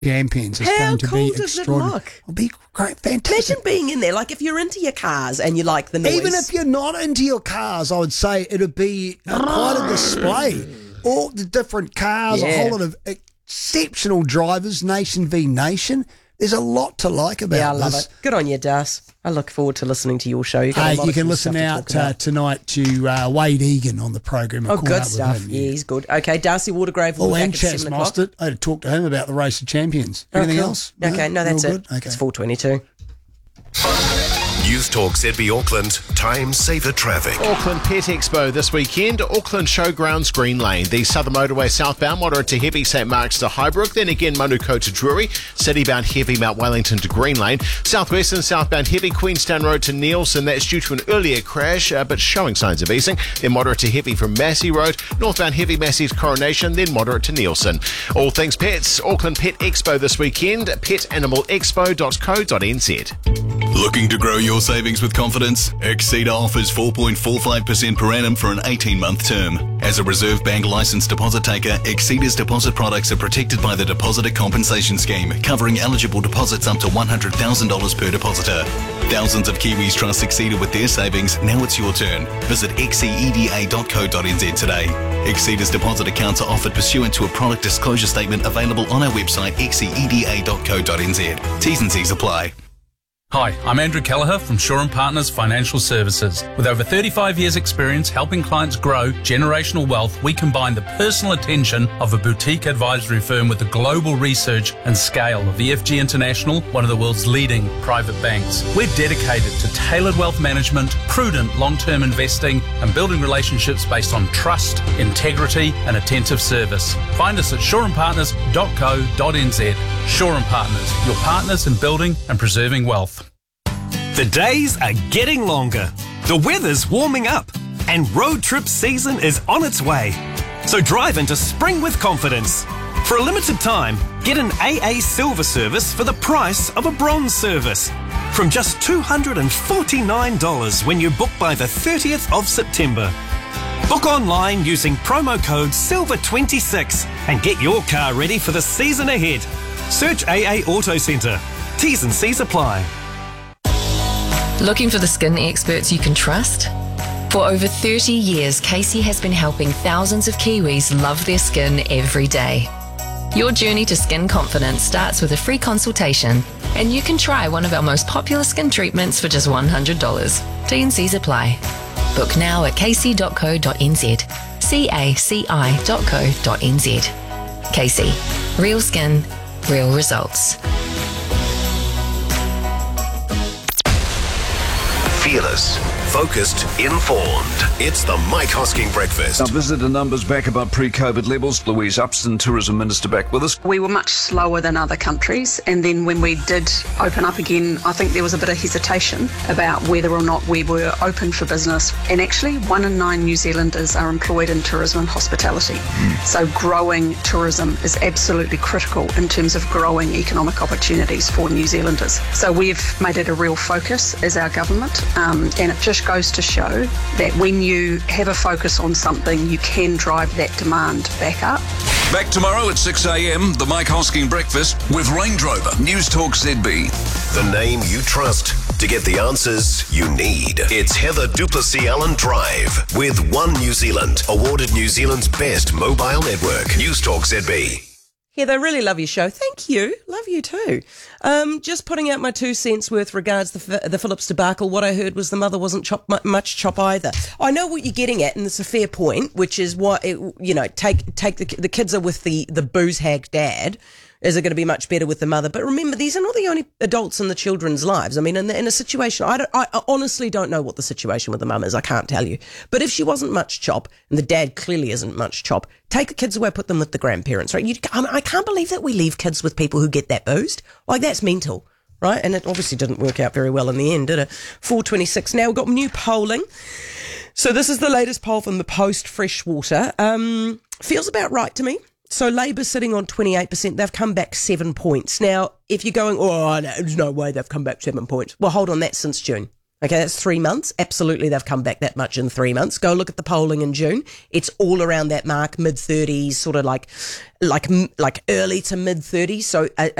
Champions. It's How going to cool be does it extraordinary. look? It'll be great, fantastic. Imagine being in there, like if you're into your cars and you like the noise. Even if you're not into your cars, I would say it'd be quite a display. All the different cars, a whole lot of exceptional drivers, nation v nation. There's a lot to like about this. Yeah, I love it. Good on you, Das. I look forward to listening to your show. You can listen out tonight to Wade Egan on the program. Oh, good stuff. Yeah, he's good. Okay, Darcy Watergrave will be back at 7 o'clock. Mostert. I had to talk to him about the Race of Champions. Anything else? Okay, no, that's it. Good? Okay. It's 4:22. News Talk ZB Auckland, time saver traffic. Auckland Pet Expo this weekend, Auckland Showgrounds Green Lane. The Southern Motorway southbound, moderate to heavy, St Mark's to Highbrook. Then again, Manukau to Drury. Citybound heavy, Mount Wellington to Green Lane. Southwest and southbound heavy, Queenstown Road to Nielsen. That's due to an earlier crash, but showing signs of easing. Then moderate to heavy from Massey Road. Northbound heavy, Massey to Coronation. Then moderate to Nielsen. All things pets, Auckland Pet Expo this weekend. PetAnimalExpo.co.nz. Looking to grow your savings with confidence? Exceed offers 4.45% per annum for an 18-month term. As a Reserve Bank licensed deposit taker, Exceeder's deposit products are protected by the Depositor Compensation Scheme, covering eligible deposits up to $100,000 per depositor. Thousands of Kiwis trust Exceeder with their savings. Now it's your turn. Visit xceda.co.nz today. Exceeder's deposit accounts are offered pursuant to a product disclosure statement available on our website xceda.co.nz. T's and C's apply. Hi, I'm Andrew Kelleher from Shaw & Partners Financial Services. With over 35 years' experience helping clients grow generational wealth, we combine the personal attention of a boutique advisory firm with the global research and scale of EFG International, one of the world's leading private banks. We're dedicated to tailored wealth management, prudent long-term investing, and building relationships based on trust, integrity, and attentive service. Find us at shawandpartners.co.nz. Shaw & Partners, your partners in building and preserving wealth. The days are getting longer, the weather's warming up, and road trip season is on its way. So drive into spring with confidence. For a limited time, get an AA Silver service for the price of a Bronze service. From just $249 when you book by the 30th of September. Book online using promo code SILVER26 and get your car ready for the season ahead. Search AA Auto Centre. T's and C's apply. Looking for the skin experts you can trust? For over 30 years, Casey has been helping thousands of Kiwis love their skin every day. Your journey to skin confidence starts with a free consultation, and you can try one of our most popular skin treatments for just $100. T&Cs apply. Book now at casey.co.nz. caci.co.nz. Casey. Real skin, real results. Fearless, focused, informed. It's the Mike Hosking Breakfast. Our visitor numbers back above pre-COVID levels. Louise Upston, Tourism Minister, back with us. We were much slower than other countries, and then when we did open up again, I think there was a bit of hesitation about whether or not we were open for business. And actually, 1 in 9 New Zealanders are employed in tourism and hospitality. So growing tourism is absolutely critical in terms of growing economic opportunities for New Zealanders. So we've made it a real focus as our government, and it just goes to show that when you have a focus on something, you can drive that demand back up. Back tomorrow at 6 a.m, the Mike Hosking Breakfast with Range Rover. News Talk ZB. The name you trust to get the answers you need. It's Heather Duplessis Allen Drive with One New Zealand, awarded New Zealand's best mobile network. News Talk ZB. Heather, I really love your show. Thank you. Love you too. Just putting out my 2 cents worth regards the Phillips debacle. What I heard was the mother wasn't much chop either. I know what you're getting at, and it's a fair point, which is what, take the kids are with the booze hag dad. Is it going to be much better with the mother? But remember, these are not the only adults in the children's lives. I mean, in a situation, I honestly don't know what the situation with the mum is. I can't tell you. But if she wasn't much chop, and the dad clearly isn't much chop, take the kids away, put them with the grandparents, right? I can't believe that we leave kids with people who get that boozed. Like, that's mental, right? And it obviously didn't work out very well in the end, did it? 4:26. Now we've got new polling. So this is the latest poll from the Post Freshwater. Feels about right to me. So Labour sitting on 28%, they've come back 7 points. Now, if you're going, oh, no, there's no way they've come back 7 points. Well, hold on, that's since June. Okay, that's 3 months. Absolutely, they've come back that much in 3 months. Go look at the polling in June. It's all around that mark, mid-30s, sort of like early to mid-30s. So